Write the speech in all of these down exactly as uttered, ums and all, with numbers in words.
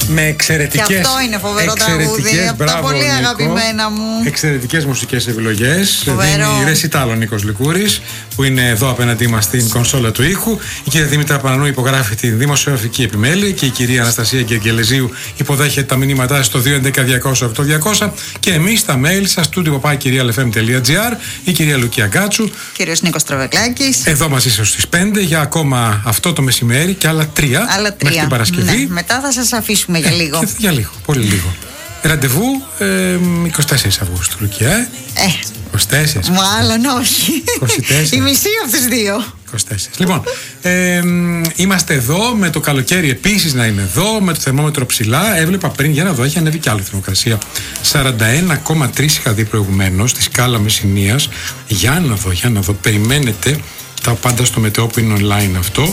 Με εξαιρετικές. Και αυτό είναι φοβερό τραγούδι. Από τα πολύ Νίκο, αγαπημένα μου. Εξαιρετικές μουσικές επιλογές. Φοβερό. Δίνει ρεσιτάλ ο Νίκος Λικούρης, που είναι εδώ απέναντί μας στην κονσόλα του ήχου. Η κυρία Δήμητρα Πανανού υπογράφει την δημοσιογραφική επιμέλεια και η κυρία Αναστασία Γκεργελεζίου υποδέχεται τα μηνύματά στο δύο έντεκα διακόσια οκτώ διακόσια. Και εμείς στα mail σας, studio παπά κυρία ελ εφ εμ τελεία τζι άρ, η κυρία Λουκία Γκάτσου. Κύριος Νίκος Τραβεκλάκης. Εδώ μαζί σας στις πέντε για ακόμα αυτό το μεσημέρι και άλλα τρία. Άλλα τρία. Μέχρι την Παρασκευή. Ναι, μετά θα σας αφήσουμε για λίγο. Ε, για λίγο, πολύ λίγο. Ραντεβού ε, εικοστή τέταρτη Αυγούστου, Λουκία. Ε. Ε. είκοσι τέσσερα. Μάλλον όχι. είκοσι τέσσερα. Η μισή από τις δύο. είκοσι τέσσερα. Λοιπόν, ε, είμαστε εδώ με το καλοκαίρι επίσης να είναι εδώ, με το θερμόμετρο ψηλά. Έβλεπα πριν, για να δω, έχει ανέβει κι άλλο η θερμοκρασία. σαράντα ένα κόμμα τρία είχα δει προηγουμένως στη σκάλα Μεσσηνίας. Για να δω, για να δω. Περιμένετε τα πάντα στο Μετεό που είναι online αυτό.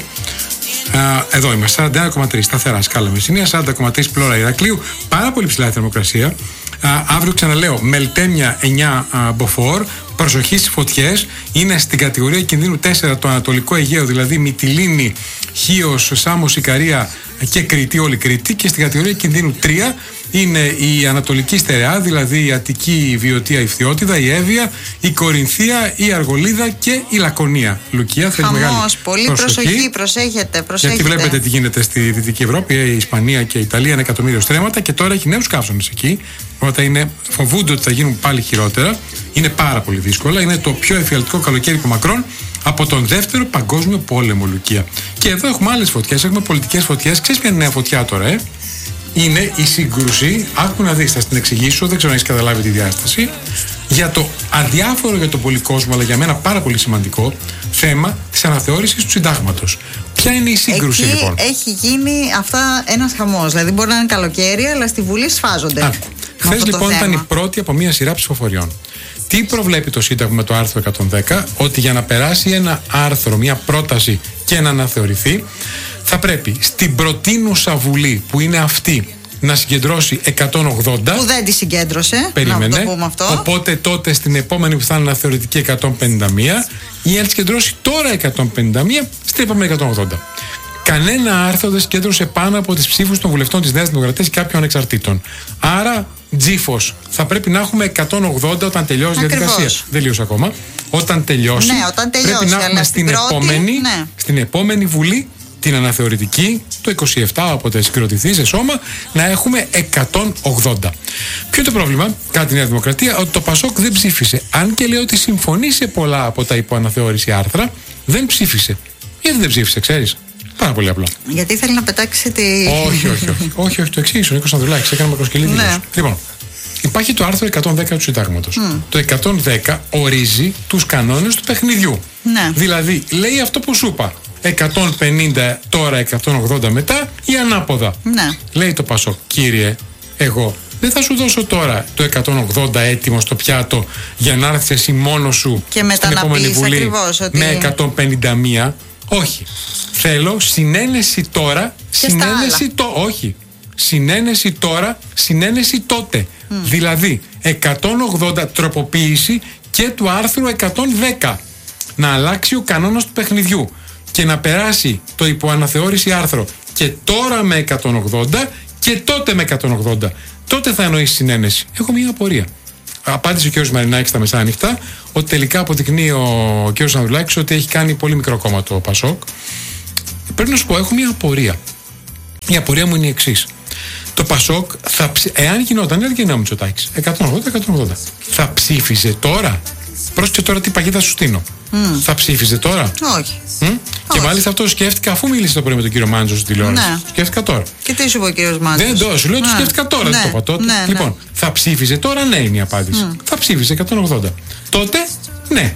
Uh, εδώ είμαστε, σαράντα ένα κόμμα τρία σταθερά σκάλα Μεσσηνία, σαράντα κόμμα τρία Πλώρα Ηρακλείου. Πάρα πολύ ψηλά η θερμοκρασία. Uh, αύριο ξαναλέω, Μελτέμια εννιά uh, Μποφόρ. Προσοχή στις φωτιές. Είναι στην κατηγορία κινδύνου τέσσερα το Ανατολικό Αιγαίο, δηλαδή Μυτιλήνη, Χίος, Σάμος, Ικαρία και Κρήτη, όλη Κρήτη. Και στην κατηγορία κινδύνου τρία είναι η Ανατολική Στερεά, δηλαδή η Αττική, η Βιωτία, η Φθιώτιδα, η Εύβοια, η Κορινθία, η Αργολίδα και η Λακωνία. Λουκία, θέλει μεγάλη πολύ προσοχή. προσοχή, προσέχετε, προσέχετε. Γιατί βλέπετε τι γίνεται στη Δυτική Ευρώπη, η Ισπανία και η Ιταλία, ένα εκατομμύριο στρέμματα και τώρα έχει νέους καύσονες εκεί. Όταν είναι, φοβούνται ότι θα γίνουν πάλι χειρότερα. Είναι πάρα πολύ δύσκολα. Είναι το πιο εφιαλτικό καλοκαίρι από μακρόν από τον δεύτερο παγκόσμιο πόλεμο, Λουκία. Και εδώ έχουμε άλλες φωτιές, έχουμε πολιτικές φωτιές. Ξέρεις ποια είναι νέα φωτιά τώρα, ε? Είναι η σύγκρουση, άκου να δεις, θα την εξηγήσω, δεν ξέρω αν έχεις καταλάβει τη διάσταση, για το αδιάφορο για τον πολυκόσμο, αλλά για μένα πάρα πολύ σημαντικό θέμα της αναθεώρησης του συντάγματος. Ποια είναι η σύγκρουση, εκεί λοιπόν? Έχει γίνει αυτά ένας χαμός. Δηλαδή μπορεί να είναι καλοκαίρι, αλλά στη Βουλή σφάζονται. Χθες λοιπόν θέμα. Ήταν η πρώτη από μια σειρά ψηφοφοριών. Τι προβλέπει το Σύνταγμα με το άρθρο εκατόν δέκα? Ότι για να περάσει ένα άρθρο, μια πρόταση και να αναθεωρηθεί, θα πρέπει στην προτείνουσα Βουλή, που είναι αυτή, να συγκεντρώσει εκατόν ογδόντα. Που δεν τη συγκέντρωσε. Περίμενε. Να το πούμε αυτό. Οπότε τότε στην επόμενη που θα είναι αναθεωρητική εκατόν πενήντα μία, ή αν συγκεντρώσει τώρα εκατόν πενήντα μία, στην επόμενη εκατόν ογδόντα. Κανένα άρθρο δεν συγκέντρωσε πάνω από τις ψήφους των βουλευτών της Νέας Δημοκρατίας και κάποιων ανεξαρτήτων. Άρα, τζίφος, θα πρέπει να έχουμε εκατόν ογδόντα όταν τελειώσει η διαδικασία. Δεν τελείωσε ακόμα. Όταν τελειώσει, ναι, όταν τελειώσει πρέπει να έχουμε στην, πρώτη, επόμενη, ναι. στην επόμενη Βουλή, την αναθεωρητική, το είκοσι επτά, όποτε συγκροτηθεί σε σώμα, να έχουμε εκατόν ογδόντα. Ποιο είναι το πρόβλημα, κατά τη Νέα Δημοκρατία? Ότι το Πασόκ δεν ψήφισε. Αν και λέει ότι συμφωνεί σε πολλά από τα υποαναθεώρηση άρθρα, δεν ψήφισε. Γιατί δεν ψήφισε, ξέρεις? Πάρα πολύ απλό. Γιατί ήθελε να πετάξει τη. Όχι, όχι, όχι. όχι, όχι, το εξήγησε ο Νίκος Ανδρουλάκης. Έκανε μακροσκελή δήλωση. Ναι. Λοιπόν, υπάρχει το άρθρο εκατόν δέκα του Συντάγματος. Mm. Το εκατόν δέκα ορίζει τους κανόνες του παιχνιδιού. Ναι. Δηλαδή, λέει αυτό που σου είπα. εκατόν πενήντα τώρα, εκατόν ογδόντα μετά ή ανάποδα. Ναι. Λέει το Πασόκ, κύριε, εγώ δεν θα σου δώσω τώρα το εκατόν ογδόντα έτοιμο στο πιάτο για να έρθεις εσύ μόνος σου και μετά στην να επόμενη πεις Βουλή ακριβώς ότι... με εκατόν πενήντα μία. Όχι. Θέλω συνένεση τώρα, και συνένεση το... Όχι. Συνένεση τώρα, συνένεση τότε. Mm. Δηλαδή, εκατόν ογδόντα τροποποίηση και του άρθρου εκατόν δέκα. Να αλλάξει ο κανόνας του παιχνιδιού και να περάσει το υποαναθεώρηση άρθρο και τώρα με εκατόν ογδόντα και τότε με εκατόν ογδόντα. Τότε θα εννοήσει συνένεση. Έχω μια απορία. Απάντησε ο κ. Μαρινάκης στα μεσάνυχτα ότι τελικά αποδεικνύει ο κ. Ανδρουλάκης ότι έχει κάνει πολύ μικρό κόμμα το Πασόκ. Πρέπει να σου πω, έχω μια απορία. Η απορία μου είναι η εξής. Το Πασόκ, θα ψη... εάν γινόταν, δεν γινόταν Μητσοτάκης, εκατόν ογδόντα εκατόν ογδόντα, θα ψήφιζε τώρα? Πρόσεχε τώρα τι παγίδα σου στείνω. Mm. Θα ψήφιζε τώρα? Όχι. Mm? Όχι. Και μάλιστα αυτό σκέφτηκα αφού μίλησε το πρωί με τον κύριο Μάντζο στην τηλεόραση. Ναι. Σκέφτηκα τώρα. Και τι σου είπε ο κύριος Μάντζος? Δεν το σου λέω, ναι. Το σκέφτηκα τώρα. Ναι. Δεν το είπα τότε. Ναι, λοιπόν, ναι. Θα ψήφιζε τώρα? Ναι, είναι η απάντηση. Mm. Θα ψήφιζε εκατόν ογδόντα. Τότε, ναι.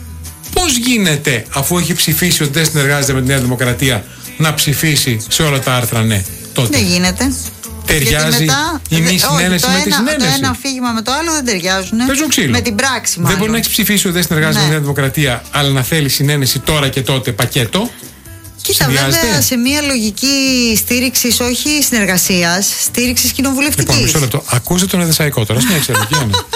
Πώς γίνεται, αφού έχει ψηφίσει ότι δεν συνεργάζεται με τη Νέα Δημοκρατία, να ψηφίσει σε όλα τα άρθρα ναι? Τότε. Δεν γίνεται. Ταιριάζει μετά, η μη συνένεση με τη συνένεση. Το ένα αφήγημα με το άλλο δεν ταιριάζουν. Παίζουν ξύλο. Με την πράξη, μάλλον. Δεν μπορεί να έχει ψηφίσει ότι δεν συνεργάζεται ναι. με τη Νέα Δημοκρατία, αλλά να θέλει συνένεση τώρα και τότε πακέτο. Κοίτα, βέβαια σε μια λογική στήριξη, όχι συνεργασίας, στήριξη κοινοβουλευτική. Λοιπόν, μισό λεπτό. Ακούστε τον Εδεσσαϊκό τώρα. Στην εξαιρετική.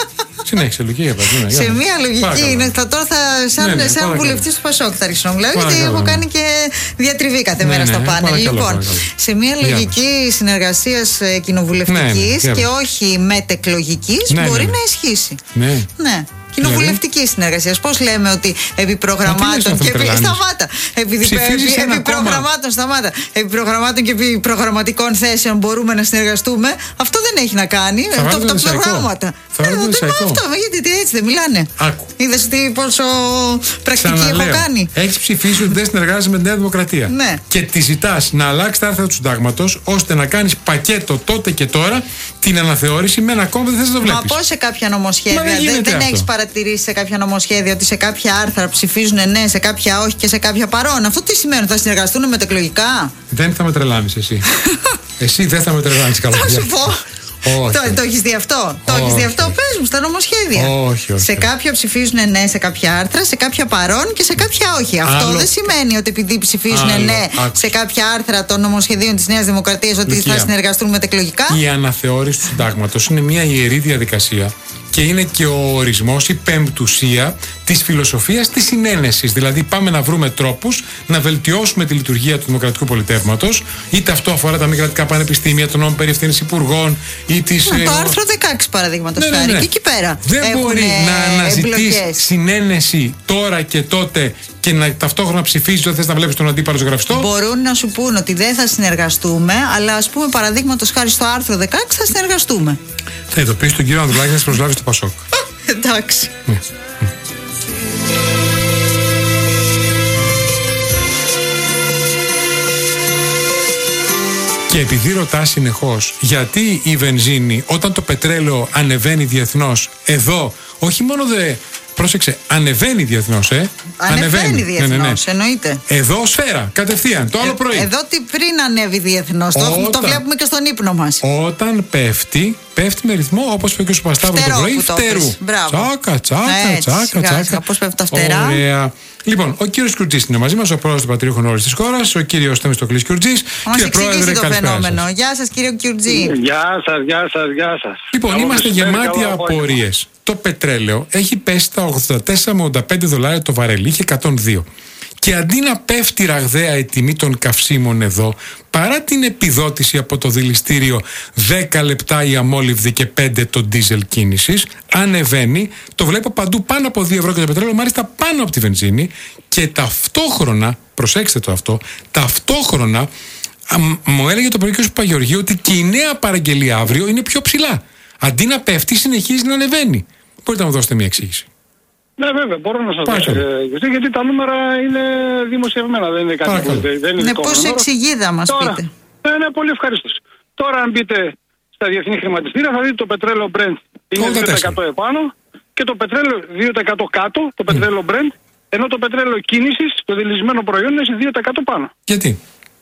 Συνέχισε, Λουκία. Σε μία λογική είναι. Θα τώρα θα, σαν, ναι, ναι, σαν βουλευτή του Πασόκ θα άρχισα να μιλάω, γιατί έχω κάνει και διατριβή κάθε ναι, μέρα ναι, στα ναι, πάνελ. Λοιπόν, παρακαλώ. Σε μία λογική συνεργασία κοινοβουλευτική ναι, και όχι μετεκλογική ναι, μπορεί ναι. να ισχύσει. Ναι. ναι. Κοινοβουλευτική συνεργασία. Πώς λέμε ότι επί προγραμμάτων και επί. Σταμάτα! Επί, επί, επί προγραμμάτων, σταμάτα. Επί προγραμμάτων και επί προγραμματικών θέσεων μπορούμε να συνεργαστούμε. Αυτό δεν έχει να κάνει. Το, τα προγράμματα. Θα ε, το αυτό, γιατί έτσι δεν μιλάνε. Είδες τι πόσο πρακτική Ξαναλέω, έχω κάνει. Έχεις ψηφίσει ότι δεν συνεργάζεσαι με τη Νέα Δημοκρατία. Ναι. Και τη ζητάς να αλλάξει τα άρθρα του συντάγματος ώστε να κάνεις πακέτο τότε και τώρα την αναθεώρηση με ένα κόμμα που δεν θες να το βλέπεις. Μα πώς σε κάποια νομοσχέδια δεν, δεν έχεις παρατηρήσει σε κάποια νομοσχέδια ότι σε κάποια άρθρα ψηφίζουν ναι, σε κάποια όχι και σε κάποια παρόν? Αυτό τι σημαίνει, θα συνεργαστούν μετεκλογικά? Δεν θα με τρελάνεις εσύ. Εσύ δεν θα με τρελάνεις καλά. Θα σου πω. Όχι. Το, το έχεις δει αυτό? Το έχεις δει αυτό? Πες μου στα νομοσχέδια. Όχι, όχι. Σε κάποια ψηφίζουν ναι σε κάποια άρθρα, σε κάποια παρόν και σε κάποια όχι. Αυτό Άλλο... δεν σημαίνει ότι επειδή ψηφίζουν Άλλο... ναι Άκουσα. σε κάποια άρθρα των νομοσχεδίων της Νέας Δημοκρατίας ότι Λουκία. θα συνεργαστούν μετεκλογικά. Η αναθεώρηση του συντάγματος είναι μια ιερή διαδικασία και είναι και ο ορισμός, η πεμπτουσία της φιλοσοφίας της συνένεσης. Δηλαδή, πάμε να βρούμε τρόπους να βελτιώσουμε τη λειτουργία του δημοκρατικού πολιτεύματος, είτε αυτό αφορά τα μη κρατικά πανεπιστήμια, τον νόμο περί ευθύνης υπουργών ή τις. Το άρθρο δεκαέξι παραδείγματος χάρη. Ναι, ναι, ναι. Και εκεί πέρα. Δεν μπορεί να αναζητείς συνένεση τώρα και τότε και να ταυτόχρονα ψηφίζεις ότι θες να βλέπεις τον αντίπαλο ζωγραφιστό. Μπορούν να σου πούν ότι δεν θα συνεργαστούμε, αλλά ας πούμε παραδείγματος χάρη στο άρθρο δεκαέξι θα συνεργαστούμε. Θα ειδοποιήσει τον κύριο Ανδρουλάκη να σε προσλάβει στο Πασόκ. Εντάξει. Ναι. Και επειδή ρωτά συνεχώς γιατί η βενζίνη όταν το πετρέλαιο ανεβαίνει διεθνώς, εδώ όχι μόνο δεν. Πρόσεξε, ανεβαίνει διεθνώς, ε. Ανεβαίνει, ανεβαίνει διεθνώς, ναι, ναι, ναι. εννοείται. Εδώ σφαίρα, κατευθείαν, το άλλο πρωί. Ε, εδώ τι πριν ανέβει διεθνώς, όταν, το, το βλέπουμε και στον ύπνο μας. Όταν πέφτει, πέφτει με ρυθμό, όπως είπε και ο Σουπαστάβρου το πρωί, φτερού. Τσάκα, τσάκα, τσάκα, τσάκα. Πώς πέφτει τα φτερά. Ωραία. Λοιπόν, ο κύριος Κιουρτζής είναι μαζί μας, ο πρόεδρος του Πατρίων Όρης της χώρας, ο κύριος Θεμιστοκλής Κιουρτζής. Μας εξηγήσει το φαινόμενο. Γεια σας, κύριε Κιουρτζή. Γεια σας, γεια σας, γεια σας. Λοιπόν, καλό είμαστε γεμάτοι απορίες. Το πετρέλαιο έχει πέσει στα ογδόντα τέσσερα με ογδόντα πέντε δολάρια το βαρέλι, είχε εκατόν δύο. Και αντί να πέφτει ραγδαία η τιμή των καυσίμων εδώ, παρά την επιδότηση από το δηληστήριο δέκα λεπτά η αμόλυβδη και πέντε το ντίζελ κίνησης, ανεβαίνει, το βλέπω παντού πάνω από δύο ευρώ και το πετρέλαιο, μάλιστα πάνω από τη βενζίνη, και ταυτόχρονα, προσέξτε το αυτό, ταυτόχρονα α, μου έλεγε το πρωί κ. Παγεωργίου ότι και η νέα παραγγελία αύριο είναι πιο ψηλά. Αντί να πέφτει, συνεχίζει να ανεβαίνει. Μπορείτε να μου δώσετε μια εξήγηση? Ναι, βέβαια, μπορώ να σας δώσω. Ε, γιατί τα νούμερα είναι δημοσιευμένα, δεν είναι κάτι που δεν είναι. Ναι, πώς εξηγίδα μας τώρα, πείτε. Ναι, ναι, πολύ ευχαριστώ. Τώρα, αν μπείτε στα διεθνή χρηματιστήρια, θα δείτε το πετρέλαιο Brent είναι δύο τοις εκατό επάνω και το πετρέλαιο δύο τοις εκατό κάτω, το πετρέλαιο Brent, ενώ το πετρέλαιο κίνησης, το δηλισμένο προϊόν, είναι δύο τοις εκατό πάνω. Γιατί?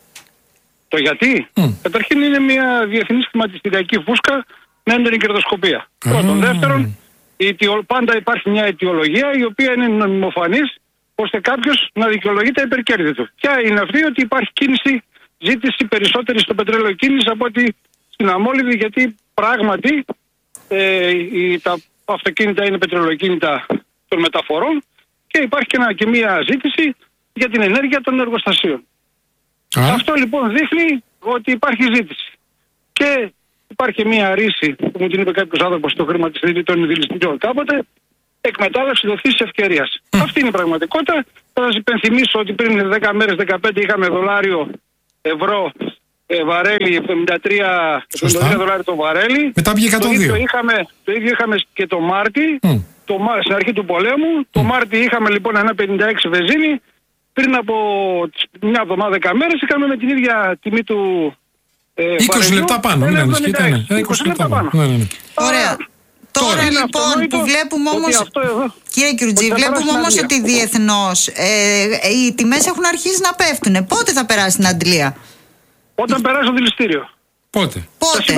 Το γιατί? Mm. Καταρχήν είναι μια διεθνής χρηματιστηριακή φούσκα με έντονη κερδοσκοπία. Mm. Πρώτον. Δεύτερον, πάντα υπάρχει μια αιτιολογία η οποία είναι νομιμοφανής ώστε κάποιος να δικαιολογεί τα υπερκέρδη του. Ποια είναι αυτή? Ότι υπάρχει κίνηση, ζήτηση περισσότερη στο πετρέλαιο κίνηση από ότι στην αμόλυβδη, γιατί πράγματι ε, η, τα αυτοκίνητα είναι πετρελαιοκίνητα των μεταφορών και υπάρχει και, ένα, και μια ζήτηση για την ενέργεια των εργοστασίων. Α. Αυτό λοιπόν δείχνει ότι υπάρχει ζήτηση. Και υπάρχει μια ρίση που μου την είπε κάποιος άνθρωπος στο χρηματιστήριο των δηληστηριών κάποτε, εκμετάλλευση δοθής ευκαιρίας. Mm. Αυτή είναι η πραγματικότητα. Θα σας υπενθυμίσω ότι πριν δέκα μέρες, δεκαπέντε είχαμε δολάριο, ευρώ, ε, βαρέλι, εβδομήντα τρία δολάρια το βαρέλι. Μετά πήγε εκατόν δύο. Το ίδιο είχαμε, το ίδιο είχαμε και το Μάρτι, mm. το, στην αρχή του πολέμου. Mm. Το Μάρτι είχαμε λοιπόν ένα πενήντα έξι βενζίνη. Πριν από μια εβδομάδα, δέκα μέρες είχαμε με την ίδια τιμή του ε, είκοσι βαρελιού, λεπτά πάνω. Ναι, ναι, είκοσι λεπτά πάνω. Ναι, ναι, ναι. Ωραία. Τώρα, Τώρα λοιπόν που βλέπουμε όμως, κύριε Κιουρτζή, βλέπουμε όμως ότι διεθνώς ε, οι τιμές έχουν αρχίσει να πέφτουν. Πότε θα περάσει στην Αντλία? Όταν περάσει το δηληστήριο. Πότε? Πότε?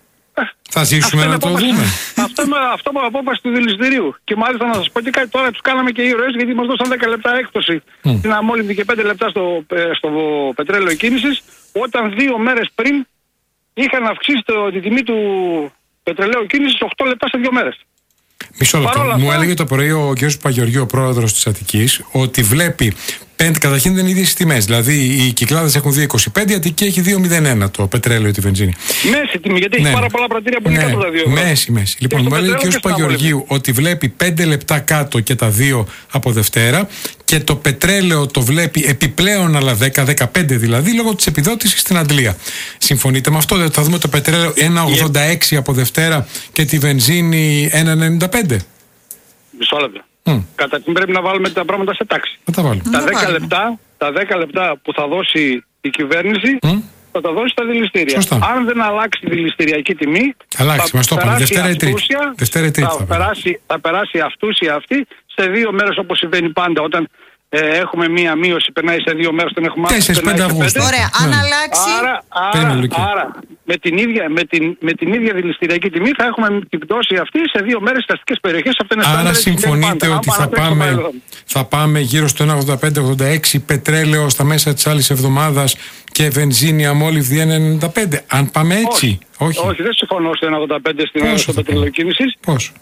Θα ζήσουμε να το δούμε. Αυτό με αυτό με απόφαση του δηληστηρίου. Και μάλιστα να σας πω και κάτι, τώρα τους κάναμε και ήρωες, γιατί μας δώσαν δέκα λεπτά έκπτωση mm. στην αμόλυβδη και πέντε λεπτά στο, στο πετρέλαιο κίνησης, όταν δύο μέρες πριν είχαν αυξήσει το, τη τιμή του πετρελαίου κίνησης οκτώ λεπτά σε δύο μέρες. Μισό λεπτό. Μου αυτά... έλεγε το πρωί ο κ. Παγιοργίου, ο πρόεδρος της Αττικής, ότι βλέπει. Καταρχήν δεν είναι ίδιες οι τιμές. Δηλαδή οι Κυκλάδες έχουν δύο είκοσι πέντε, η Αττική έχει δύο μηδέν ένα το πετρέλαιο, τη βενζίνη. Μέση τιμή, γιατί ναι. έχει πάρα πολλά πρατήρια που είναι ναι. κάτω τα δύο ευρώ. Μέση, μέση. Λοιπόν, μου έλεγε ο κ. Παγιοργίου ότι βλέπει πέντε λεπτά κάτω και τα δύο από Δευτέρα και το πετρέλαιο το βλέπει επιπλέον άλλα δέκα δεκαπέντε δηλαδή λόγω της επιδότησης στην Αντλία. Συμφωνείτε με αυτό? Δηλαδή θα δούμε το πετρέλαιο ένα ογδόντα έξι από Δευτέρα και τη βενζίνη ένα ενενήντα πέντε. Μισό λεπτό. Mm. Καταρχήν πρέπει να βάλουμε τα πράγματα σε τάξη. Τα, τα, δέκα λεπτά, τα δέκα λεπτά που θα δώσει η κυβέρνηση mm. θα τα δώσει στα δηληστήρια. Σωστά. Αν δεν αλλάξει τη δηληστηριακή τιμή, αλλάξει, μας το είπαμε. Δευτέρα ή Τρίτη. Δευτέρα ή Τρίτη θα, θα, περάσει, θα περάσει αυτούσια αυτή σε δύο μέρες όπως συμβαίνει πάντα. Όταν ε, έχουμε μία μείωση, περνάει σε δύο μέρες, τον έχουμε τέσσερα πέντε Αυγούστου. Ωραία, αν αλλάξει. Άρα, άρα, άρα με, την ίδια, με, την, με την ίδια δηληστηριακή τιμή θα έχουμε την πτώση αυτή σε δύο μέρες στις αστικές περιοχές. Άρα συμφωνείτε ότι θα πάμε, θα πάμε γύρω στο ένα ογδόντα πέντε ογδόντα έξι πετρέλαιο στα μέσα της άλλης εβδομάδας και βενζίνη αμόλυβδη ένα ενενήντα πέντε. Αν πάμε έτσι. Όχι, όχι. όχι δεν συμφωνώ στο ένα ογδόντα πέντε στην πετρέλαιο κίνησης.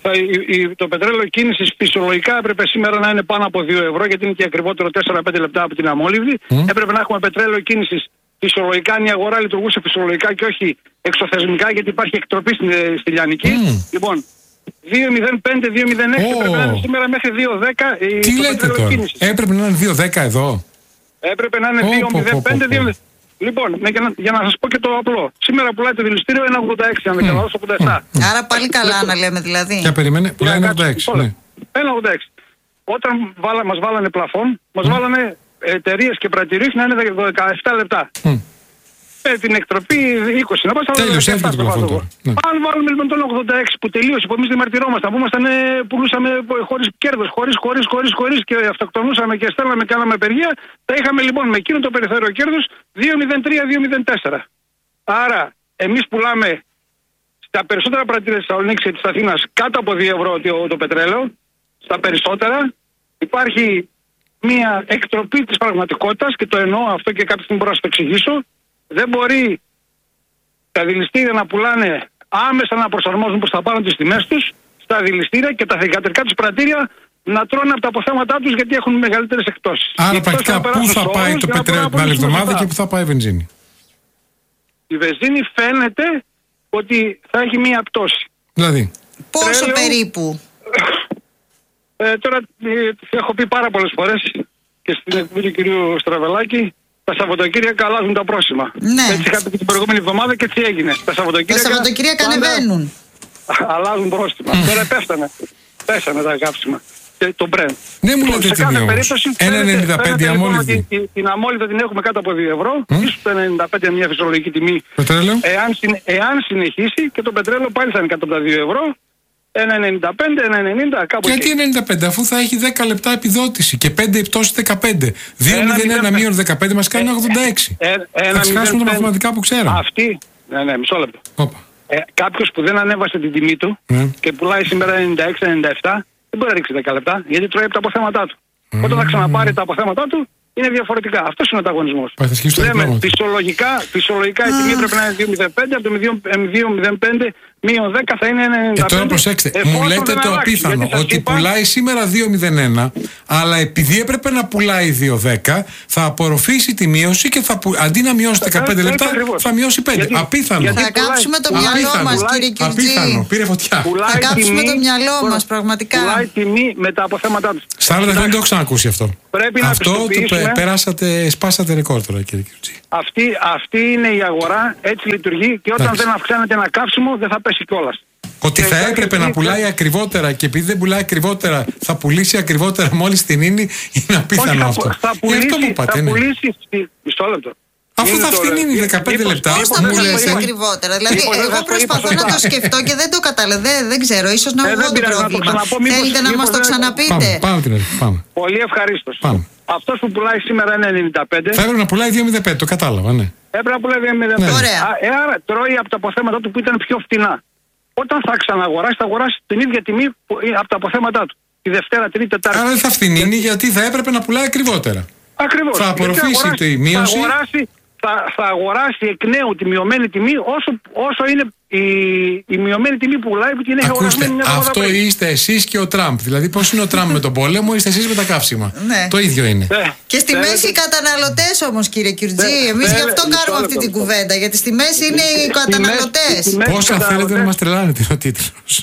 Το πετρέλαιο κίνησης φυσιολογικά έπρεπε σήμερα να είναι πάνω από δύο ευρώ, γιατί είναι και ακριβότερο τέσσερα πέντε λεπτά από την αμόλυβδη. Mm. Έπρεπε να έχουμε πετρέλαιο κίνησης φυσιολογικά, αν η αγορά λειτουργούσε φυσιολογικά και όχι εξωθεσμικά, γιατί υπάρχει εκτροπή στη, στη Λιανική. Mm. Λοιπόν, δύο μηδέν πέντε δύο μηδέν έξι oh. έπρεπε να είναι σήμερα μέχρι δύο δέκα. Τι το λέτε τώρα, κίνησης. Έπρεπε να είναι δύο δέκα εδώ. Έπρεπε να είναι oh, δύο μηδέν πέντε δύο μηδέν. Λοιπόν, για να, για να σας πω και το απλό. Σήμερα πουλάει το δηληστήριο ένα ογδόντα έξι, αν δεν κάνω, ογδόντα επτά. Άρα πάλι καλά να λέμε δηλαδή. Για περίμενε, πουλάει ένα ογδόντα έξι. ένα ογδόντα έξι. Όταν βάλα, μας βάλανε πλαφόν, μας mm. βάλανε εταιρείες και πρατηρίες να είναι δεκαεπτά λεπτά. Mm. Με την εκτροπή είκοσι. Να πάω τέλειωσε, έφυγε το πλαφόν τώρα. Ναι. Αν βάλουμε λοιπόν τον ογδόντα έξι που τελείωσε, που εμείς διαμαρτυρόμασταν, που ήμασταν, πουλούσαμε χωρίς κέρδος, χωρίς, χωρίς, χωρίς, χωρίς και αυτοκτονούσαμε και στέλναμε και κάναμε απεργία, τα είχαμε λοιπόν με εκείνο το περιθώριο κέρδους δύο μηδέν τρία δύο μηδέν τέσσερα. Άρα εμείς πουλάμε στα περισσότερα πρατήρια της Θεσσαλονίκης και της Αθήνας κάτω από δύο ευρώ το, το πετρέλαιο. Στα περισσότερα υπάρχει μια εκτροπή της πραγματικότητας και το εννοώ αυτό και κάποια στιγμή μπορώ να σου το εξηγήσω. Δεν μπορεί τα δηληστήρια να πουλάνε άμεσα, να προσαρμόζουν προς τα πάνω τις τιμές τους στα δηληστήρια και τα θηγατρικά τους πρατήρια να τρώνε από τα αποθέματά τους, γιατί έχουν μεγαλύτερες εκτόσεις. Άρα πρακτικά πού θα πάει το πετρέλαιο την άλλη εβδομάδα και πού θα πάει η βενζίνη? Η βενζίνη φαίνεται ότι θα έχει μία πτώση. Δηλαδή πόσο Τρέλαιο, περίπου? Ε, τώρα ε, έχω πει πάρα πολλές φορές και στην εκπομπή του κυρίου Στραβελάκη, τα Σαββατοκύριακα αλλάζουν τα πρόσημα. Ναι. Έτσι είχα πει και την προηγούμενη εβδομάδα και έτσι έγινε. Τα Σαββατοκύριακα, τα Σαββατοκύριακα ανεβαίνουν. Αλλάζουν πρόστιμα. Mm. Τώρα πέφτανε. Πέσανε τα κάψιμα. Και το Brent. Ναι, μου λέτε τι όμως. ένα ενενήντα πέντε αμόλυβδη. Την, την αμόλυβδη την έχουμε κάτω από δύο ευρώ. Mm. Ίσως το ενενήντα πέντε είναι μια φυσιολογική τιμή. Πετρέλαιο. Εάν, εάν συνεχίσει και το πετρέλαιο πάλι θα είναι κάτω από τα δύο ευρώ. ένα ενενήντα πέντε, ένα ενενήντα, κάπου εκεί. Γιατί ενενήντα πέντε, αφού θα έχει δέκα λεπτά επιδότηση και πέντε πτώση δεκαπέντε. δύο μηδέν ένα μείον δεκαπέντε μας κάνει ογδόντα έξι. Θα ξεχάσουμε τα μαθηματικά που ξέραμε. Αυτή, ναι, ναι, μισό λεπτό. Όπα. Ε, κάποιος που δεν ανέβασε την τιμή του mm. και πουλάει σήμερα ενενήντα έξι ενενήντα επτά, δεν μπορεί να ρίξει δέκα λεπτά, γιατί τρώει από τα αποθέματά του. Mm. Όταν θα ξαναπάρει τα αποθέματα του, είναι διαφορετικά. Αυτός είναι ο ανταγωνισμός. Λέμε, φυσιολογικά, φυσιολογικά η τιμή πρέπει να είναι δύο μηδέν πέντε, από το δύο μηδέν πέντε μείον δέκα θα είναι ένα ενενήντα πέντε. Και τώρα προσέξτε, μου λέτε το απίθανο, ότι είπα... πουλάει σήμερα δύο μηδέν ένα, αλλά επειδή έπρεπε να πουλάει δύο δέκα, θα απορροφήσει τη μείωση και θα, αντί να μειώσει δεκαπέντε λεπτά, θα μειώσει πέντε. Γιατί, απίθανο. Γιατί θα κάψουμε το μυαλό μας, κύριε Κυρτζή. Απίθανο, πήρε φωτιά. Θα κάψουμε το μυαλό μας, πραγματικά. Πουλάει τιμή με τα αποθέματα του. Στα άλλα δεν το έχω ξανακούσει αυτό. Αυτό το περάσατε, σπάσατε ρεκόρ τώρα, κύριε Κυρτζή. Αυτή, αυτή είναι η αγορά, έτσι λειτουργεί και όταν Άξι. δεν αυξάνεται ένα καύσιμο δεν θα πέσει κιόλας. Ότι θα έπρεπε να πουλάει ακριβότερα και επειδή δεν πουλάει ακριβότερα θα πουλήσει ακριβότερα μόλις την ίνη, είναι απίθανο αυτό. Θα, θα πουλήσει, αυτό που πάτε, θα ναι. πουλήσει, μισό λεπτό. Αφού θα φτηνίνει δεκαπέντε λεπτά, πώς θα πουλήσει ακριβότερα? Δηλαδή, εγώ προσπαθώ να το σκεφτώ και δεν το καταλαβαίνω. Δεν, δεν ξέρω, ίσως να έχω το πρόβλημα. Θέλετε να μας το ξαναπείτε? Πάμε την πάμε. Πολύ ευχαρίστως. Αυτός που πουλάει σήμερα είναι ενενήντα πέντε. Θα έπρεπε να πουλάει δύο μηδέν πέντε, το κατάλαβα, ναι. Έπρεπε να πουλάει δύο μηδέν πέντε. Ε, άρα τρώει από τα αποθέματα του που ήταν πιο φτηνά. Όταν θα ξαναγοράσει, θα αγοράσει την ίδια τιμή από τα αποθέματα του. Τη Δευτέρα, Τρίτη, Τετάρτη. Άρα δεν θα φτηνίνει γιατί θα έπρεπε να πουλάει ακριβότερα. Ακριβώς. Θα απορροφήσει τη μείωση. Θα αγοράσει, θα, θα αγοράσει εκ νέου τη μειωμένη τιμή όσο, όσο είναι η, η μειωμένη τιμή πουλάει που την έχει αγορασμένη μια εβδομάδα. Αυτό είστε εσείς και ο Τραμπ. Δηλαδή, πώς είναι ο Τραμπ με τον πόλεμο, είστε εσείς με τα καύσιμα. Ναι. Το ίδιο είναι. Ναι. Και στη μέση οι καταναλωτές όμως, κύριε Κιουρτζή. Εμείς γι' αυτό κάνουμε αυτή την κουβέντα. Γιατί στη μέση είναι οι καταναλωτές. Πόσα θέλετε να μας τρελάνετε, είναι ο τίτλος.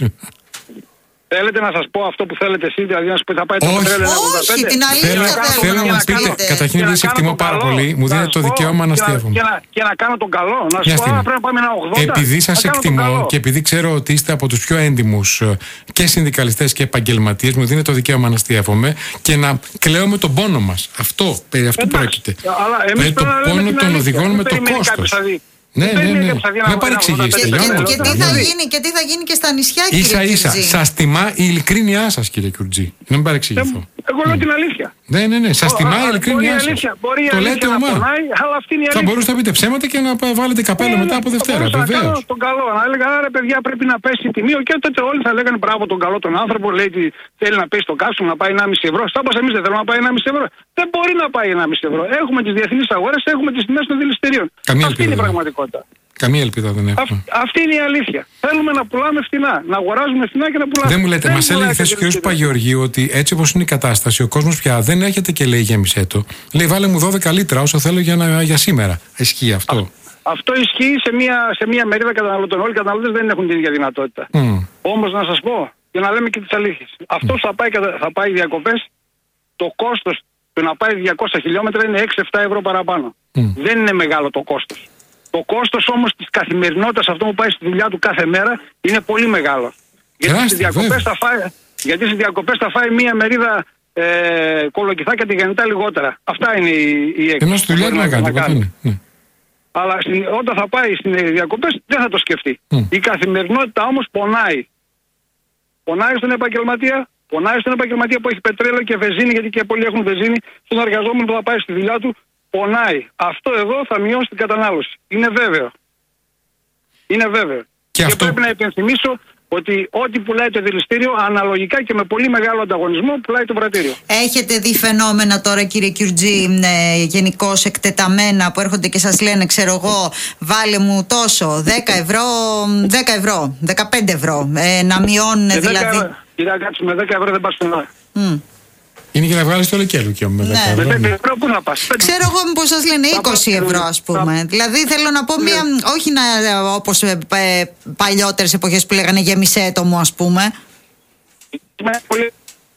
Θέλετε να σας πω αυτό που θέλετε εσείς, δηλαδή να σου πει θα πάει το πετρέλαιο ογδόντα πέντε. Όχι, την αλήθεια θέλω να μας πείτε. Καταρχήν, επειδή σε εκτιμώ πάρα πολύ, μου δίνετε το δικαίωμα να αστείευομαι. Και να κάνω τον καλό. Να σου πω, πρέπει να πάμε ένα ογδόντα. Επειδή σας εκτιμώ και επειδή ξέρω ότι είστε από τους πιο έντιμους και συνδικαλιστές και επαγγελματίες, μου δίνετε το δικαίωμα να αστείευομαι και να κλαίω με τον πόνο μας. Αυτό, περί αυτού πρόκειται. Με το πόνο των οδηγών, με το κόστος. Ναι, ναι, ναι. Με παρεξηγήσετε. Και τι θα γίνει και τι θα γίνει και στα νησιά, κύριε Κιουρτζή. Ίσα ίσα. Σας τιμά η ειλικρίνειά σας, κύριε Κιουρτζή. Να μην παρεξηγηθώ. Εγώ λέω την αλήθεια. Ναι, ναι, ναι. Σας τιμά η ειλικρίνειά σας. Το λέτε ομά. Θα μπορούσατε να πείτε ψέματα και να βάλετε καπέλο μετά από Δευτέρα. Βεβαίως. Τον καλό. Να έλεγα, άρα παιδιά πρέπει να πέσει η τιμή. Και τότε όλοι θα λέγανε μπράβο τον καλό τον άνθρωπο. Λέει ότι θέλει να πέσει το καύσιμο να πάει ενάμιση ευρώ. Στάμπα εμείς δεν θέλουμε να πάει ενάμιση ευρώ. Δεν μπορεί να πάει ενάμιση ευρώ. Έχουμε τις διεθνείς αγορές, έχουμε τις τιμές των δηληστηρίων. Αυτή είναι η πραγματικότητα. Καμία ελπίδα δεν έχω. Αυτή είναι η αλήθεια. Θέλουμε να πουλάμε φθηνά. Να αγοράζουμε φθηνά και να πουλάμε. Δεν μου λέτε, μας έλεγε χθες ο κ. Παγεωργίου ότι έτσι όπως είναι η κατάσταση, ο κόσμος πια δεν έρχεται και λέει γέμισέ το. Λέει βάλε μου δώδεκα λίτρα όσο θέλω για, να, για σήμερα. Ισχύει αυτό. Α, αυτό ισχύει σε μια, σε μια μερίδα καταναλωτών. Όλοι οι καταναλωτές δεν έχουν την ίδια δυνατότητα. Mm. Όμως να σας πω, και να λέμε και τις αλήθειες. Mm. Αυτός θα πάει, θα πάει διακοπές, το κόστος του να πάει διακόσια χιλιόμετρα είναι έξι εφτά ευρώ παραπάνω. Mm. Δεν είναι μεγάλο το κόστος. Το κόστος όμως της καθημερινότητας, αυτό που πάει στη δουλειά του κάθε μέρα, είναι πολύ μεγάλο. Γιατί στις διακοπές θα φάει, γιατί στις διακοπές θα φάει μία μερίδα ε, κολοκυθάκια τη γεννητά λιγότερα. Αυτά είναι η, η έκθεση. Ενώ στη δουλειά να κάνει, κάνει. Ναι. Αλλά στην, όταν θα πάει στις διακοπές δεν θα το σκεφτεί. Mm. Η καθημερινότητα όμως πονάει. Πονάει στον επαγγελματία, πονάει στον επαγγελματία που έχει πετρέλαιο και βενζίνη, γιατί και πολλοί έχουν βενζίνη, στον εργαζόμενο που θα πάει στη δουλειά του. Πονάει. Αυτό εδώ θα μειώσει την κατανάλωση. Είναι βέβαιο. Είναι βέβαιο. Και, και αυτό... πρέπει να υπενθυμίσω ότι ό,τι πουλάει το δηληστήριο αναλογικά και με πολύ μεγάλο ανταγωνισμό πουλάει το πρατήριο. Έχετε δει φαινόμενα τώρα, κύριε Κιουρτζή, ε, γενικώς εκτεταμένα που έρχονται και σας λένε, ξέρω εγώ, βάλε μου τόσο, δέκα ευρώ, δέκα ευρώ, δεκαπέντε ευρώ, ε, να μειώνουν δηλαδή. Κυρία Κάτση, με δέκα ευρώ δεν πας πουθενά. Mm. Είναι για να βγάλεις το λεκέλουκιο με δέκα ευρώ. Με δέκα ευρώ πού να πας. Ξέρω εγώ μήπως σας λένε είκοσι ευρώ ας πούμε. Δηλαδή θέλω να πω μια, όχι να, όπως ε, παλιότερες εποχές που λέγανε γεμισέ το μου ας πούμε. Είναι πολύ.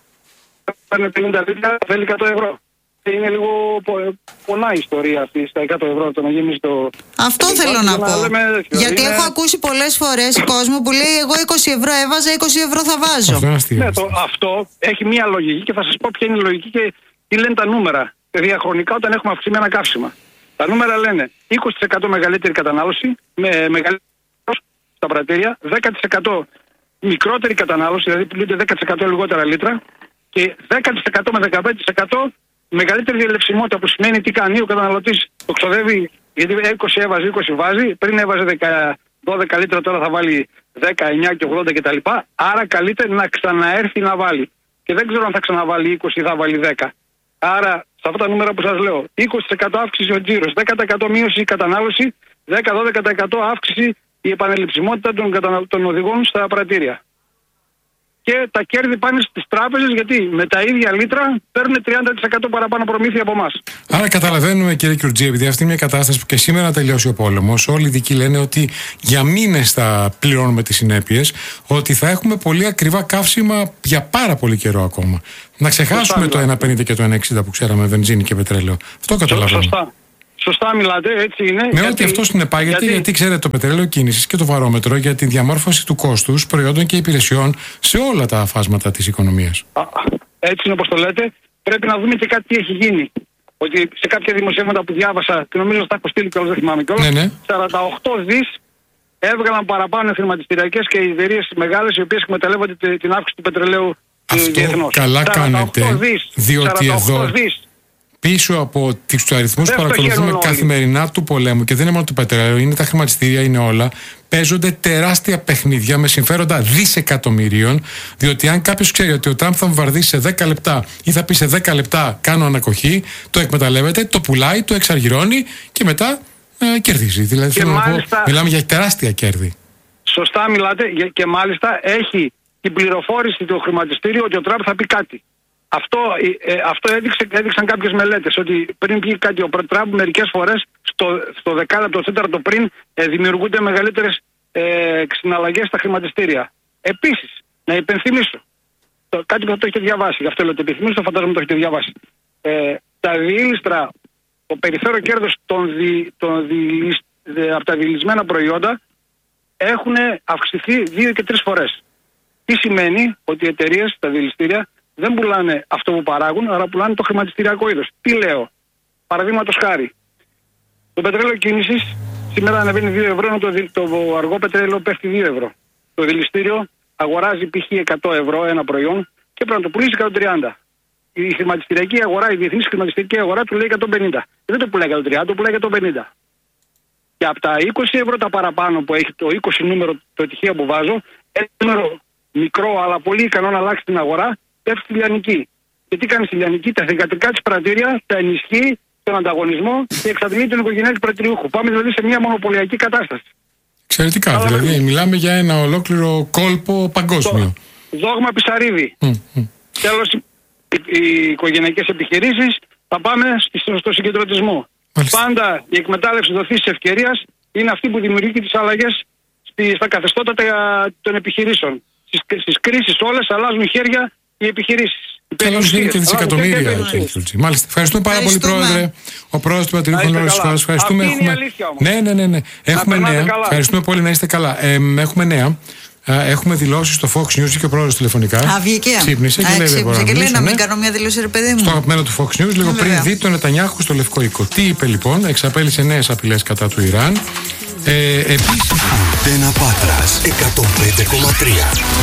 Παίρνει πενήντα λίτρα, θέλει εκατό ευρώ. Είναι λίγο πονά η ιστορία αυτή στα εκατό ευρώ το να γεμίσει το... Αυτό θέλω να πω. Γιατί έχω ακούσει πολλές φορές κόσμο που λέει εγώ είκοσι ευρώ έβαζα, είκοσι ευρώ θα βάζω. Ναι, το, αυτό έχει μια λογική και θα σας πω ποια είναι η λογική και τι λένε τα νούμερα. Διαχρονικά όταν έχουμε αυξημένα καύσιμα. Τα νούμερα λένε είκοσι τοις εκατό μεγαλύτερη κατανάλωση, με μεγαλύτερη στα πρατήρια, δέκα τοις εκατό μικρότερη κατανάλωση, δηλαδή πουλούνται δέκα τοις εκατό λιγότερα λίτρα και δέκα τοις εκατό με δεκαπέντε τοις εκατό μεγαλύτερη διαλευσιμότητα, που σημαίνει τι κάνει ο καταναλωτής. Το ξοδεύει, γιατί είκοσι έβαζε, είκοσι βάζει, πριν έβαζε δώδεκα λίτρα, τώρα θα βάλει δέκα, εννιά και ογδόντα κτλ. Άρα καλείται να ξαναέρθει να βάλει. Και δεν ξέρω αν θα ξαναβάλει είκοσι ή θα βάλει δέκα. Άρα, σε αυτά τα νούμερα που σας λέω, είκοσι τοις εκατό αύξηση ο τζίρος, δέκα τοις εκατό μείωση η κατανάλωση, δέκα με δώδεκα τοις εκατό αύξηση η επανελειψιμότητα των, κατανα... των οδηγών στα πρατήρια. Και τα κέρδη πάνε στις τράπεζες, γιατί με τα ίδια λίτρα παίρνουν τριάντα τοις εκατό παραπάνω προμήθεια από εμάς. Άρα καταλαβαίνουμε, κύριε Κιουρτζή, επειδή αυτή είναι μια κατάσταση που και σήμερα να τελειώσει ο πόλεμος, όλοι οι ειδικοί λένε ότι για μήνες θα πληρώνουμε τις συνέπειες, ότι θα έχουμε πολύ ακριβά καύσιμα για πάρα πολύ καιρό ακόμα. Να ξεχάσουμε Σωστά, το ένα πενήντα και το ένα εξήντα που ξέραμε, βενζίνη και πετρέλαιο. Αυτό καταλαβαίνουμε. Σωστά. Σωστά μιλάτε, έτσι είναι. Με γιατί, ό,τι αυτό συνεπάγεται, γιατί... γιατί ξέρετε το πετρέλαιο κίνησης και το βαρόμετρο για τη διαμόρφωση του κόστους προϊόντων και υπηρεσιών σε όλα τα φάσματα της οικονομίας. Α, έτσι είναι όπως το λέτε. Πρέπει να δούμε και κάτι τι έχει γίνει. Ότι σε κάποια δημοσιεύματα που διάβασα, και νομίζω ότι τα έχω στείλει κιόλας, δεν θυμάμαι κιόλας, ναι, ναι. σαράντα οκτώ δις έβγαλαν παραπάνω χρηματιστηριακές και εταιρείες μεγάλες οι οποίες εκμεταλλεύονται την αύξηση του πετρελαίου διεθνώς. Καλά κάνετε, δις, διότι εδώ... Δις. Πίσω από τους αριθμούς που παρακολουθούμε καθημερινά του πολέμου, και δεν είναι μόνο το πετρέλαιο, είναι τα χρηματιστήρια, είναι όλα, παίζονται τεράστια παιχνίδια με συμφέροντα δισεκατομμυρίων. Διότι αν κάποιος ξέρει ότι ο Τραμπ θα βομβαρδίσει σε δέκα λεπτά ή θα πει σε δέκα λεπτά κάνω ανακοχή, το εκμεταλλεύεται, το πουλάει, το εξαργυρώνει και μετά ε, κερδίζει. Δηλαδή, θέλω μάλιστα... να πω, μιλάμε για τεράστια κέρδη. Σωστά μιλάτε και μάλιστα έχει την πληροφόρηση του χρηματιστήριου ότι ο Τραμπ θα πει κάτι. Αυτό, ε, αυτό έδειξε, έδειξαν κάποιες μελέτες ότι πριν πει κάτι ο Τραμπ μερικές φορές στο, στο δεκάλεπτο, τέταρτο πριν ε, δημιουργούνται μεγαλύτερες ε, συναλλαγές στα χρηματιστήρια. Επίσης, να υπενθυμίσω το, κάτι που το έχετε διαβάσει, γι' αυτό λέω το υπενθυμίσω, φαντάζομαι το έχετε διαβάσει. Ε, τα διήλιστρα, το περιθώριο κέρδος των δι, των δι, δε, από τα διηλισμένα προϊόντα έχουν αυξηθεί δύο και τρεις φορές. Τι σημαίνει? Ότι οι εταιρείες, τα διηλιστήρια, δεν πουλάνε αυτό που παράγουν, αλλά πουλάνε το χρηματιστηριακό είδος. Τι λέω? Παραδείγματος χάρη, το πετρέλαιο κίνησης σήμερα ανεβαίνει δύο ευρώ, ενώ το, το αργό πετρέλαιο πέφτει δύο ευρώ. Το δηληστήριο αγοράζει π.χ. εκατό ευρώ ένα προϊόν και πρέπει να το πουλήσει εκατόν τριάντα. Η χρηματιστηριακή αγορά, η διεθνής χρηματιστηριακή αγορά του λέει εκατόν πενήντα. Δεν το πουλάει εκατόν τριάντα, το πουλάει εκατόν πενήντα. Και από τα είκοσι ευρώ τα παραπάνω που έχει το είκοσι νούμερο, το ατυχία που βάζω, ένα νούμερο μικρό αλλά πολύ ικανό να αλλάξει την αγορά, πέφτει στη λιανική. Και τι κάνει στη λιανική? Τα θηγατρικά της πρατήρια τα ενισχύει τον ανταγωνισμό και εξαντλεί τον οικογενειακό πρατηριούχο. Πάμε δηλαδή σε μια μονοπωλιακή κατάσταση. Εξαιρετικά. Αλλά δηλαδή, δηλαδή μιλάμε για ένα ολόκληρο κόλπο παγκόσμιο. Το δόγμα Πισαρίδη. Mm, mm. Τέλος, οι, οι οικογενειακές επιχειρήσεις θα πάμε στο, στο συγκεντρωτισμό. Μάλιστα. Πάντα η εκμετάλλευση δοθής της ευκαιρίας είναι αυτή που δημιουργεί τις αλλαγές στη, στα καθεστώτα των επιχειρήσεων. Στις, στις κρίσεις όλες αλλάζουν χέρια οι επιχειρήσεις. Καλώς δίνει και δισεκατομμύρια. Μάλιστα. Ευχαριστούμε πάρα πολύ, Πρόεδρε. Ο Πρόεδρος του Πατριωτικού Κόμματος της Χώρας. Ευχαριστούμε. Αυτή έχουμε... είναι η αλήθεια όμως. Ναι, ναι, ναι, ναι. Έχουμε νέα. Καλά. Ευχαριστούμε πολύ, να είστε καλά. Ε, έχουμε νέα. Έχουμε δηλώσει στο Fox News και ο πρόεδρος τηλεφωνικά. Α, βγήκε. Ξύπνησε και λέει: ξύπνησε και λέει να μην κάνω μια δήλωση, ρε παιδί μου. Στο αγαπημένο του Fox News, λίγο πριν δει τον Νετανιάχου στο Λευκό Οίκο. Τι είπε λοιπόν? Εξαπέλυσε νέες απειλές κατά του Ιράν. Ε, επίσης. Αντένα Πάτρας εκατόν πέντε κόμμα τρία.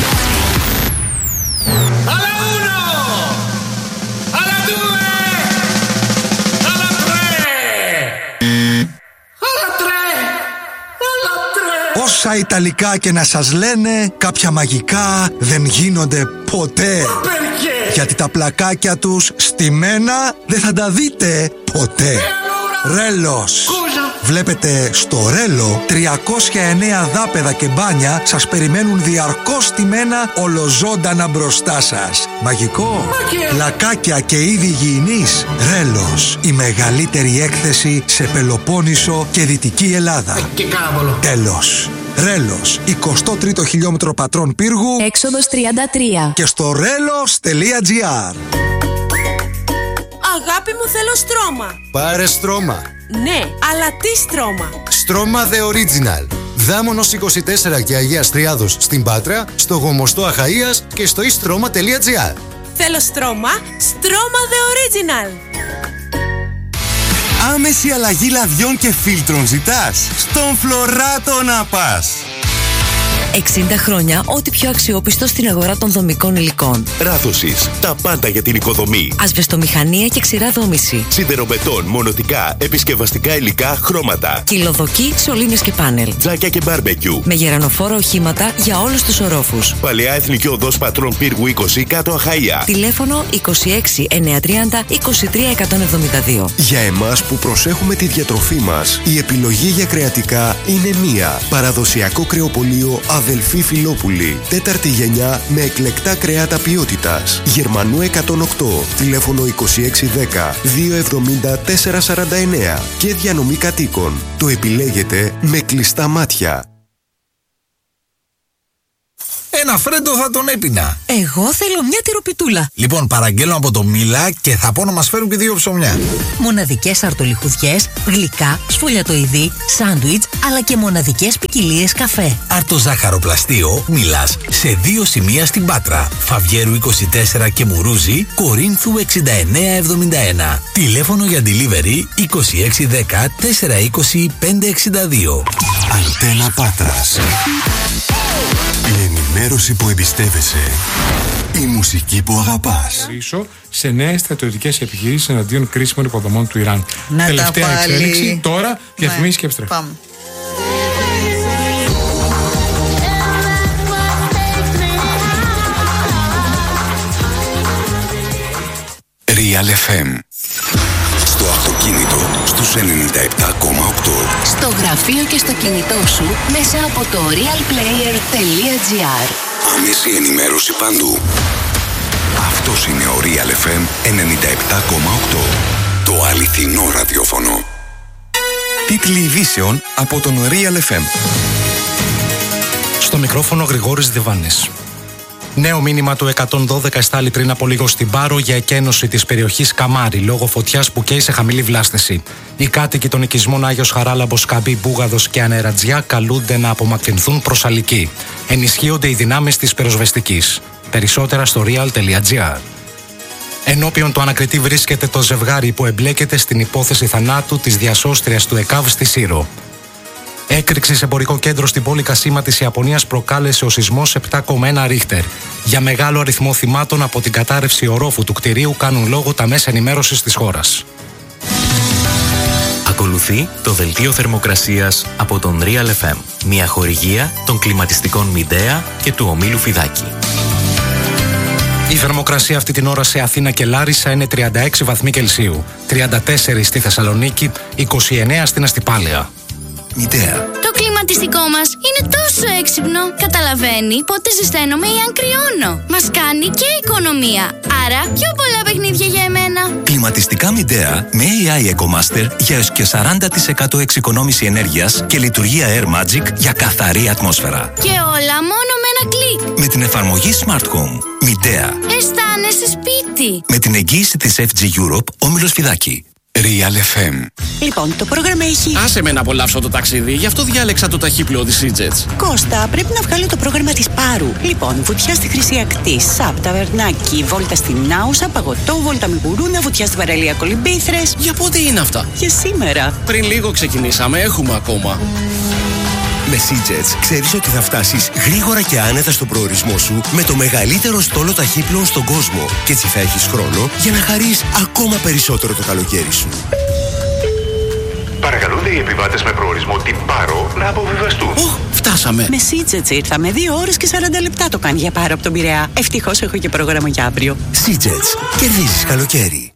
Όσα Ιταλικά και να σας λένε, κάποια μαγικά δεν γίνονται ποτέ. Γιατί τα πλακάκια τους στημένα δεν θα τα δείτε ποτέ. Ρέλος. Βλέπετε στο Ρέλο τριακόσια εννέα δάπεδα και μπάνια σας περιμένουν διαρκώς στημένα ολοζώντανα μπροστά σας. Μαγικό. Πλακάκια και είδη υγιεινής. Ρέλος. Η μεγαλύτερη έκθεση σε Πελοπόννησο και Δυτική Ελλάδα. Και κάβολο. Τέλος. Ρέλος, εικοστό τρίτο χιλιόμετρο Πατρών Πύργου, έξοδος τριάντα τρία. Και στο ρέλος τελεία τζι άρ. Αγάπη μου, θέλω στρώμα. Πάρε στρώμα. Ναι, αλλά τι στρώμα? Στρώμα The Original. Δάμονος είκοσι τέσσερα και Αγίας Τριάδος στην Πάτρα, στο Γομοστό Αχαΐας και στο ιστρώμα τελεία τζι άρ. Θέλω στρώμα, στρώμα The Original. Άμεση αλλαγή λαδιών και φίλτρων ζητάς? Στον Φλωράτο να πας. εξήντα χρόνια, ό,τι πιο αξιόπιστο στην αγορά των δομικών υλικών. Ράδωσης, τα πάντα για την οικοδομή. Ασβεστομηχανία και ξηρά δόμηση. Σιδεροβετόν, μονοτικά, επισκευαστικά υλικά, χρώματα. Κυλοδοκί, σωλήνες και πάνελ. Τζάκια και μπάρμπεκιου. Με γερανοφόρα οχήματα για όλους τους ορόφους. Παλαιά Εθνική Οδός Πατρών Πύργου είκοσι, κάτω Αχαΐα. Τηλέφωνο είκοσι έξι εννιακόσια τριάντα είκοσι τρία εκατόν εβδομήντα δύο. Για εμάς που προσέχουμε τη διατροφή μας, η επιλογή για κρεατικά είναι μία. Παραδοσιακό κρεοπωλείο Αδελφή Φιλόπουλη. Τέταρτη γενιά με εκλεκτά κρέατα ποιότητας. Γερμανού εκατόν οκτώ. Τηλέφωνο είκοσι έξι δέκα δύο εβδομήντα τέσσερα σαράντα εννέα. Και διανομή κατοίκων. Το επιλέγετε με κλειστά μάτια. Ένα φρέντο θα τον έπινα. Εγώ θέλω μια τυροπιτούλα. Λοιπόν, παραγγέλνω από το Μίλα και θα πω να μας φέρουν και δύο ψωμιά. Μοναδικές αρτολιχουδιές, γλυκά, σφολιατοειδή, σάντουιτς, αλλά και μοναδικές ποικιλίες καφέ. Αρτοζάχαροπλαστείο Μίλας σε δύο σημεία στην Πάτρα. Φαβιέρου είκοσι τέσσερα και Μουρούζη, Κορίνθου εξήντα εννέα εβδομήντα ένα. Τηλέφωνο για delivery είκοσι έξι δέκα τετρακόσια είκοσι πέντε εξήντα δύο. Αντένα Πάτρας. Η ενημέρωση που εμπιστεύεσαι. Η μουσική που αγαπάς. Σε νέες στρατιωτικές επιχειρήσεις εναντίον κρίσιμων υποδομών του Ιράν. Να Τελευταία τα εξέλιξη. Τώρα διαφημίσεις και επιστρέφουμε. Real εφ εμ. Στο αυτοκίνητο, στους ενενήντα επτά κόμμα οκτώ. Στο γραφείο και στο κινητό σου μέσα από το real player τελεία gr. Άμεση ενημέρωση παντού. Αυτός είναι ο Real εφ εμ ενενήντα επτά κόμμα οκτώ. Το αληθινό ραδιόφωνο. Τίτλοι ειδήσεων από τον Real εφ εμ. Στο μικρόφωνο Γρηγόρης Διβάνης. Νέο μήνυμα του εκατόν δώδεκα εστάλει πριν από λίγο στην Πάρο για εκένωση της περιοχής Καμάρι λόγω φωτιάς που καίει σε χαμηλή βλάστηση. Οι κάτοικοι των οικισμών Άγιος Χαράλαμπος, Καμπή, Μπούγαδος και Ανερατζιά καλούνται να απομακρυνθούν προς Αλική. Ενισχύονται οι δυνάμεις της πυροσβεστικής. Περισσότερα στο real τελεία gr. Ενώπιον του ανακριτή βρίσκεται το ζευγάρι που εμπλέκεται στην υπόθεση θανάτου της διασώστριας του ΕΚΑΒ στη Σύρο. Έκρηξη σε εμπορικό κέντρο στην πόλη Κασίμα της Ιαπωνίας προκάλεσε ο σεισμός επτά κόμμα ένα ρίχτερ. Για μεγάλο αριθμό θυμάτων από την κατάρρευση ορόφου του κτηρίου κάνουν λόγο τα μέσα ενημέρωσης της χώρας. Ακολουθεί το δελτίο θερμοκρασίας από τον Real εφ εμ. Μια χορηγία των κλιματιστικών Midea και του ομίλου Φιδάκη. Η θερμοκρασία αυτή την ώρα σε Αθήνα και Λάρισα είναι τριάντα έξι βαθμοί Κελσίου, τριάντα τέσσερα στη Θεσσαλονίκη, είκοσι εννέα στην Αστυπάλαια. Midea. Το κλιματιστικό μας είναι τόσο έξυπνο. Καταλαβαίνει πότε ζεσταίνομαι ή αν κρυώνω. Μας κάνει και οικονομία. Άρα πιο πολλά παιχνίδια για εμένα. Κλιματιστικά Midea με έι άι EcoMaster για έως και σαράντα τοις εκατό εξοικονόμηση ενέργειας και λειτουργία Air Magic για καθαρή ατμόσφαιρα. Και όλα μόνο με ένα κλικ. Με την εφαρμογή Smart Home. Midea. Αισθάνεσαι σπίτι. Με την εγγύηση της εφ τζι Europe, όμιλος Φιδάκη. Real εφ εμ. Λοιπόν, το πρόγραμμα έχει... Άσε με να απολαύσω το ταξίδι, γι' αυτό διάλεξα το ταχύπλοο της Seajets. Κώστα, πρέπει να βγάλω το πρόγραμμα της Πάρου. Λοιπόν, βουτιά στη Χρυσή Ακτή, Σαπ, Ταβερνάκι, βόλτα στην Άουσα, παγωτό, βόλτα με γουρούνα, βουτιά στην παραλία Κολυμπήθρες. Για πότε είναι αυτά? Για σήμερα. Πριν λίγο ξεκινήσαμε, έχουμε ακόμα. Με Seajets ξέρεις ότι θα φτάσεις γρήγορα και άνετα στον προορισμό σου με το μεγαλύτερο στόλο ταχύπλοων στον κόσμο και έτσι θα έχεις χρόνο για να χαρείς ακόμα περισσότερο το καλοκαίρι σου. Παρακαλούνται οι επιβάτες με προορισμό την Πάρο να αποβιβαστούν. Οχ, φτάσαμε. Με Seajets ήρθαμε. Δύο ώρες και σαράντα λεπτά το κάνει για Πάρο από τον Πειραιά. Ευτυχώς έχω και πρόγραμμα για αύριο. Seajets. Κερδίζεις καλοκαίρι.